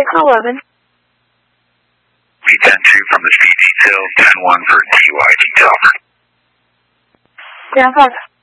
Baker 11. P10-2 from the speed detail, 10-1 for TY detail. Stand 5.